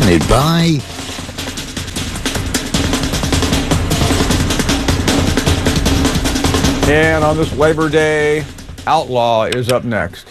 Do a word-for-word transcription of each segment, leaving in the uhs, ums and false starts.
Presented by And on this Labor Day, Outlaw is up next.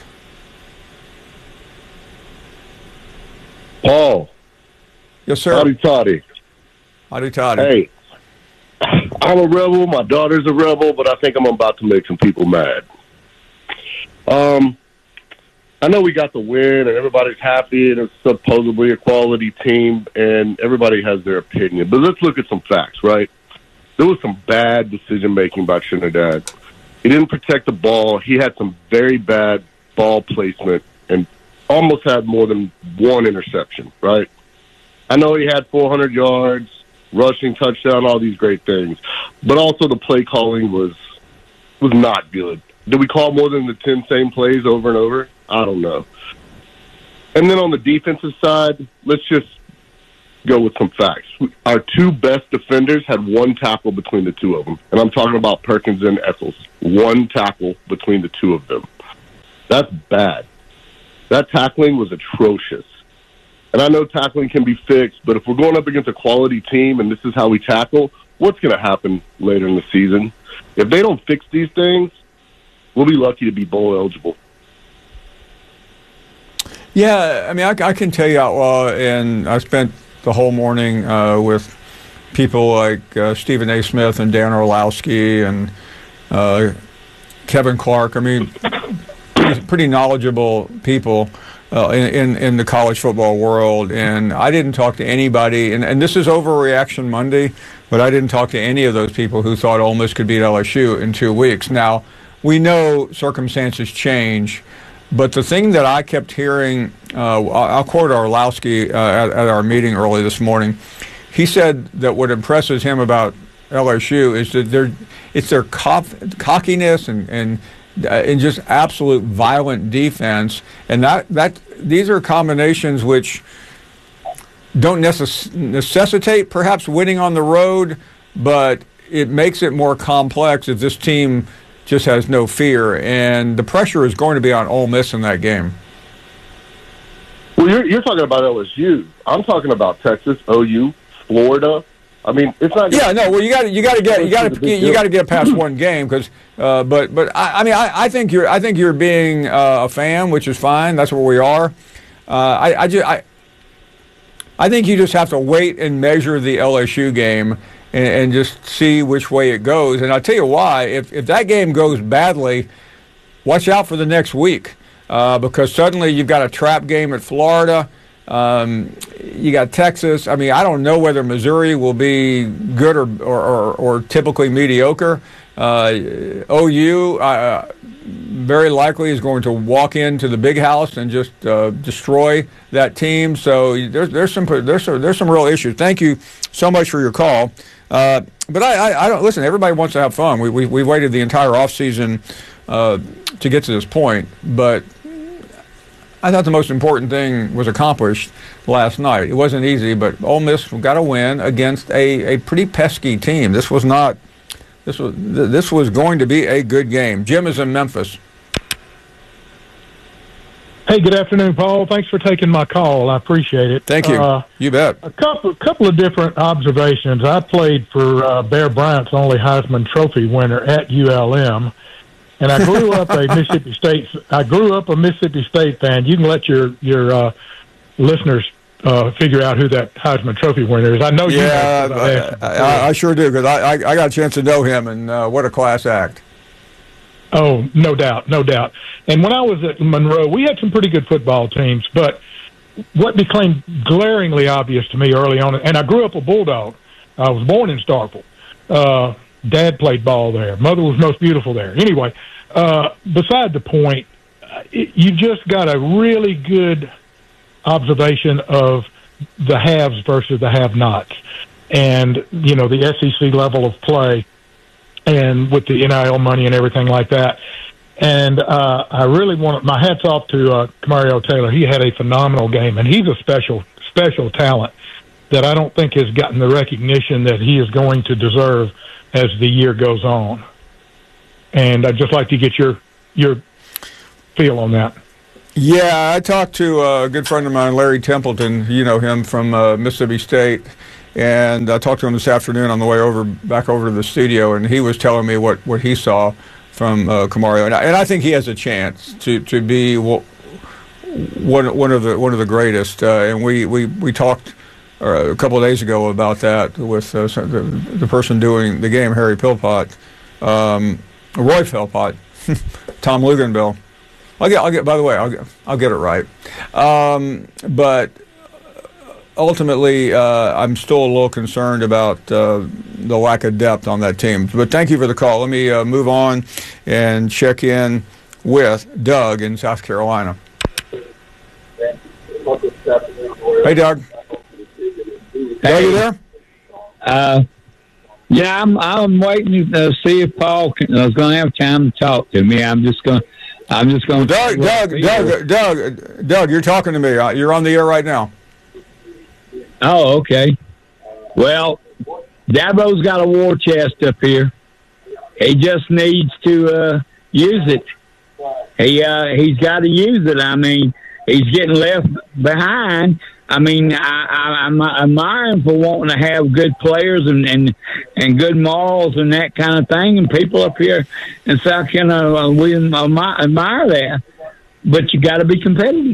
Paul. Yes, sir. Howdy, toddy. Howdy, toddy. Hey, I'm a rebel. My daughter's a rebel, but I think I'm about to make some people mad. Um, I know we got the win, and everybody's happy, and it's supposedly a quality team, and everybody has their opinion. But let's look at some facts, right? There was some bad decision-making by Trinidad. He didn't protect the ball. He had some very bad ball placement and almost had more than one interception, right? I know he had four hundred yards, rushing touchdown, all these great things. But also the play calling was was not good. Did we call more than the ten same plays over and over? I don't know. And then on the defensive side, let's just go with some facts. Our two best defenders had one tackle between the two of them. And I'm talking about Perkins and Eccles. One tackle between the two of them. That's bad. That tackling was atrocious. And I know tackling can be fixed, but if we're going up against a quality team and this is how we tackle, what's going to happen later in the season? If they don't fix these things, we'll be lucky to be bowl eligible. Yeah, I mean, I, I can tell you Outlaw, and I spent the whole morning uh, with people like uh, Stephen A. Smith and Dan Orlowski and uh, Kevin Clark. I mean, pretty, pretty knowledgeable people uh, in, in, in the college football world. And I didn't talk to anybody, and, and this is Overreaction Monday, but I didn't talk to any of those people who thought Ole Miss could beat L S U in two weeks. Now, we know circumstances change. But the thing that I kept hearing, uh, I'll quote Orlowski uh, at, at our meeting early this morning. He said that what impresses him about L S U is that they're, it's their cock, cockiness and and, uh, and just absolute violent defense. And that, that these are combinations which don't necess- necessitate perhaps winning on the road, but it makes it more complex if this team just has no fear, and the pressure is going to be on Ole Miss in that game. Well, you're, you're talking about L S U. I'm talking about Texas, O U, Florida. I mean, it's not. Yeah, no. Well, you got you got to get you got to you got to get past one game because. Uh, but but I, I mean I, I think you're I think you're being uh, a fan, which is fine. That's where we are. Uh, I I, just, I I think you just have to wait and measure the L S U game. And, and just see which way it goes. And I'll tell you why. If if that game goes badly, watch out for the next week uh, because suddenly you've got a trap game at Florida. Um, you got Texas. I mean, I don't know whether Missouri will be good or or, or, or typically mediocre. Uh, O U uh, very likely is going to walk into the big house and just uh, destroy that team. So there's there's some there's some, there's some real issues. Thank you so much for your call. Uh, but I, I, I don't listen. Everybody wants to have fun. We we we waited the entire off season uh, to get to this point, but I thought the most important thing was accomplished last night. It wasn't easy, but Ole Miss got a win against a, a pretty pesky team. This was not. This was this was going to be a good game. Jim is in Memphis. Hey, good afternoon, Paul. Thanks for taking my call. I appreciate it. Thank you. Uh, you bet. A couple, couple of different observations. I played for uh, Bear Bryant's only Heisman Trophy winner at U L M, and I grew up a Mississippi State. I grew up a Mississippi State fan. You can let your your uh, listeners uh, figure out who that Heisman Trophy winner is. I know yeah, you. Yeah, I, I, I sure do because I, I I got a chance to know him, and uh, what a class act. Oh, no doubt, no doubt. And when I was at Monroe, we had some pretty good football teams, but what became glaringly obvious to me early on, and I grew up a Bulldog. I was born in Starkville. Uh, Dad played ball there. Mother was most beautiful there. Anyway, uh, beside the point, it, you just got a really good observation of the haves versus the have-nots. And, you know, the S E C level of play and with the N I L money and everything like that. And uh, I really want my hats off to uh, Mario Taylor. He had a phenomenal game, and he's a special, special talent that I don't think has gotten the recognition that he is going to deserve as the year goes on. And I'd just like to get your your feel on that. Yeah, I talked to a good friend of mine, Larry Templeton. You know him from uh, Mississippi State. And I talked to him this afternoon on the way over, back over to the studio, and he was telling me what, what he saw from uh, Kamario, and I, and I think he has a chance to, to be one one of the one of the greatest. Uh, and we, we, we talked uh, a couple of days ago about that with uh, the, the person doing the game, Harry Philpott, um, Roy Philpott, Tom Luganbill. I'll get I'll get. By the way, I'll get, I'll get it right, um, but. Ultimately, uh, I'm still a little concerned about uh, the lack of depth on that team. But thank you for the call. Let me uh, move on and check in with Doug in South Carolina. Hey, Doug. Hey. Doug, you there? Uh, yeah, I'm. I'm waiting to see if Paul can, is going to have time to talk to me. I'm just going. I'm just going. Well, Doug, Doug, Doug, Doug, Doug, you're talking to me. You're on the air right now. Oh, okay. Well, Dabo's got a war chest up here. He just needs to uh, use it. He uh, he's got to use it. I mean, he's getting left behind. I mean, I, I, I'm admiring for wanting to have good players and, and and good morals and that kind of thing. And people up here in South Carolina, we admire that. But you got to be competitive.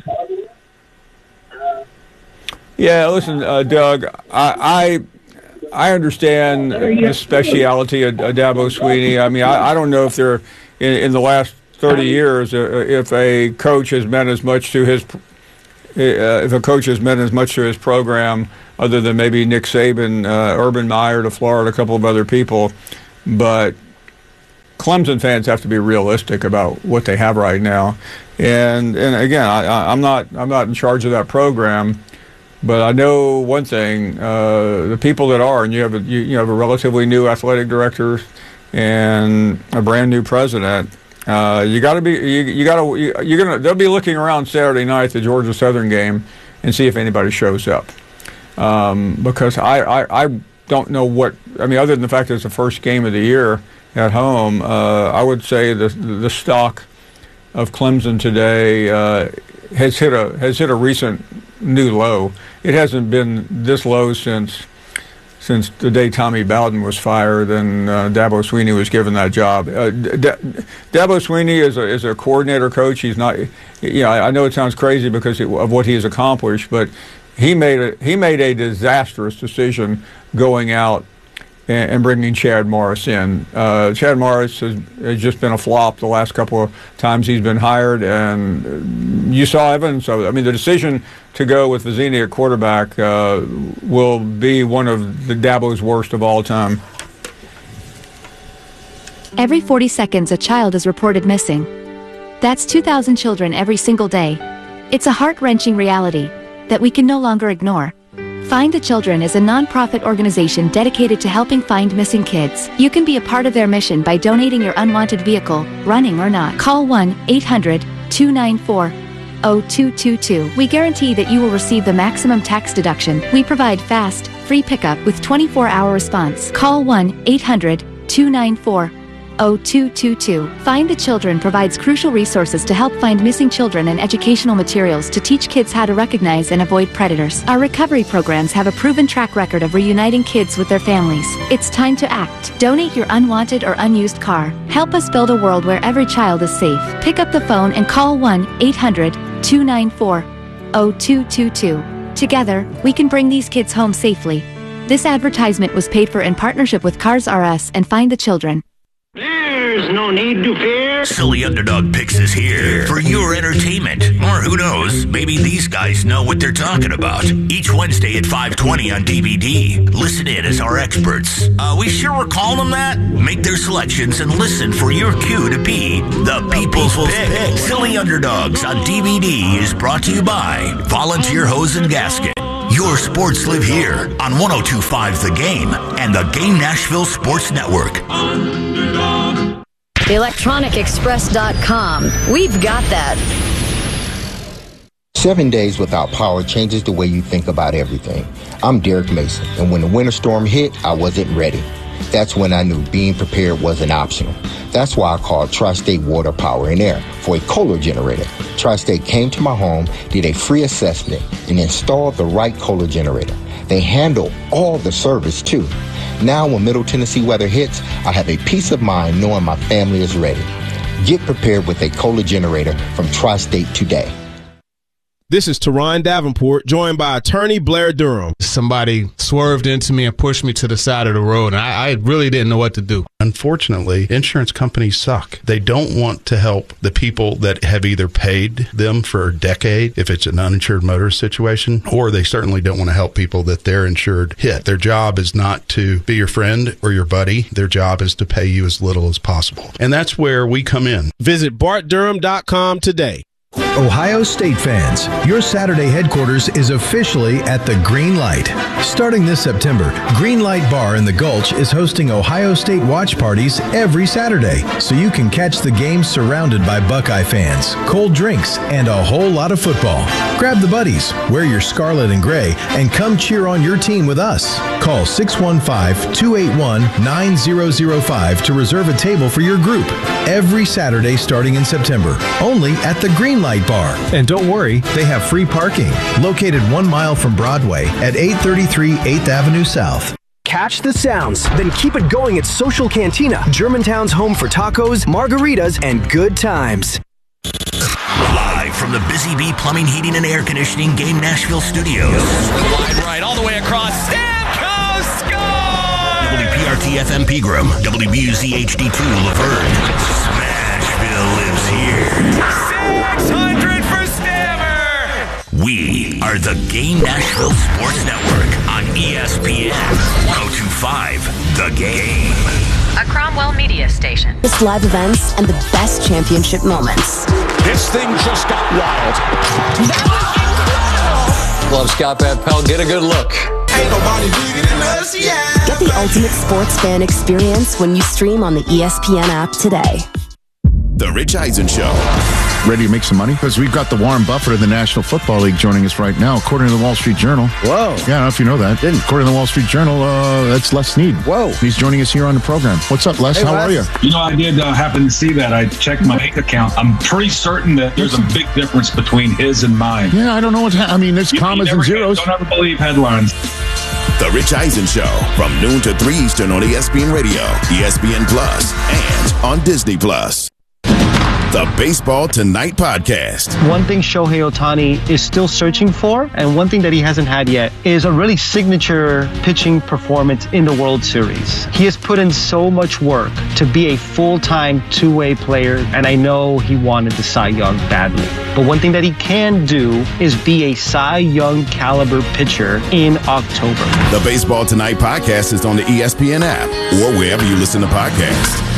Yeah, listen, uh, Doug, I, I I understand the speciality of, of Dabo Swinney. I mean, I, I don't know if they're in, in the last thirty years uh, if a coach has meant as much to his uh, if a coach has meant as much to his program other than maybe Nick Saban, uh, Urban Meyer to Florida, a couple of other people, but Clemson fans have to be realistic about what they have right now. And and again, I, I'm not I'm not in charge of that program. But I know one thing: uh, the people that are, and you have a you, you have a relatively new athletic director and a brand new president. Uh, you got to be you, you got to you, you're gonna they'll be looking around Saturday night, the Georgia Southern game, and see if anybody shows up. Um, because I, I I don't know what I mean, other than the fact that it's the first game of the year at home. Uh, I would say the the stock of Clemson today uh, has hit a has hit a recent new low. It hasn't been this low since since the day Tommy Bowden was fired and uh, Dabo Swinney was given that job. Uh, D- Dabo Swinney is a is a coordinator coach. He's not. You know, I, I know it sounds crazy because it, of what he has accomplished, but he made a he made a disastrous decision going out and, and bringing Chad Morris in. Uh, Chad Morris has, has just been a flop the last couple of times he's been hired, and you saw evidence of it. I mean, the decision to go with Vizzini at quarterback uh, will be one of the Dabo's worst of all time. Every forty seconds, a child is reported missing. That's two thousand children every single day. It's a heart-wrenching reality that we can no longer ignore. Find the Children is a non-profit organization dedicated to helping find missing kids. You can be a part of their mission by donating your unwanted vehicle, running or not. Call one eight hundred two nine four oh two two two. We guarantee that you will receive the maximum tax deduction. We provide fast, free pickup with twenty-four hour response. Call one eight hundred two nine four oh two two two. Find the Children provides crucial resources to help find missing children and educational materials to teach kids how to recognize and avoid predators. Our recovery programs have a proven track record of reuniting kids with their families. It's time to act. Donate your unwanted or unused car. Help us build a world where every child is safe. Pick up the phone and call one eight hundred two nine four oh two two two. Together, we can bring these kids home safely. This advertisement was paid for in partnership with Cars R Us and Find the Children. There's no need to fear. Silly Underdog Picks is here for your entertainment. Or who knows, maybe these guys know what they're talking about. Each Wednesday at five twenty on D V D. Listen in as our experts. Uh, we sure we're calling them that? Make their selections and listen for your cue to be the People's Pick. Silly Underdogs on D V D is brought to you by Volunteer Hose and Gasket. Your sports live here on one oh two point five The Game and the Game Nashville Sports Network. the electronic express dot com. We've got that. Seven days without power changes the way you think about everything. I'm Derek Mason, and when the winter storm hit, I wasn't ready. That's when I knew being prepared wasn't optional. That's why I called Tri-State Water, Power, and Air for a Kohler generator. Tri-State came to my home, did a free assessment, and installed the right Kohler generator. They handle all the service, too. Now, when Middle Tennessee weather hits, I have a peace of mind knowing my family is ready. Get prepared with a Kohler generator from Tri-State today. This is Teron Davenport, joined by attorney Blair Durham. Somebody swerved into me and pushed me to the side of the road, and I, I really didn't know what to do. Unfortunately, insurance companies suck. They don't want to help the people that have either paid them for a decade, if it's an uninsured motorist situation, or they certainly don't want to help people that they're insured hit. Their job is not to be your friend or your buddy. Their job is to pay you as little as possible. And that's where we come in. Visit bart durham dot com today. Ohio State fans, your Saturday headquarters is officially at the Green Light. Starting this September, Green Light Bar in the Gulch is hosting Ohio State watch parties every Saturday, so you can catch the games surrounded by Buckeye fans, cold drinks, and a whole lot of football. Grab the buddies, wear your scarlet and gray, and come cheer on your team with us. Call six one five, two eight one, nine zero zero five to reserve a table for your group. Every Saturday starting in September, only at the Green Light Bar. And don't worry, they have free parking. Located one mile from Broadway at eight thirty-three eighth Avenue South. Catch the sounds, then keep it going at Social Cantina, Germantown's home for tacos, margaritas, and good times. Live from the Busy Bee Plumbing, Heating, and Air Conditioning Game Nashville Studios. Wide right, all the way across. Stamkos score! W P R T F M Pegram, W B U Z H D two Laverne. Smashville lives here. six hundred for Stammer! We are the Game Nashville Sports Network on E S P N one oh two point five The Game. A Cromwell media station. Best live events and the best championship moments. This thing just got wild. That was incredible! Love Scott Van Pelt. Get a good look. Ain't nobody bigger than us, yeah. Get the ultimate sports fan experience when you stream on the E S P N app today. The Rich Eisen Show. Ready to make some money? Because we've got the Warren Buffett of the National Football League joining us right now, according to the Wall Street Journal. Whoa. Yeah, I don't know if you know that. Didn't. According to the Wall Street Journal, uh, that's Les Snead. Whoa. He's joining us here on the program. What's up, Les? Hey, How Les. are you? You know, I did uh, happen to see that. I checked my bank account. I'm pretty certain that there's a big difference between his and mine. Yeah, I don't know what's happening. I mean, there's You- you commas never and zeros. Don't ever believe headlines. The Rich Eisen Show from noon to three Eastern on E S P N Radio, E S P N Plus, and on Disney Plus. The Baseball Tonight podcast. One thing Shohei Ohtani is still searching for, and one thing that he hasn't had yet, is a really signature pitching performance in the World Series. He has put in so much work to be a full-time two-way player, and I know he wanted the Cy Young badly. But one thing that he can do is be a Cy Young caliber pitcher in October. The Baseball Tonight podcast is on the E S P N app or wherever you listen to podcasts.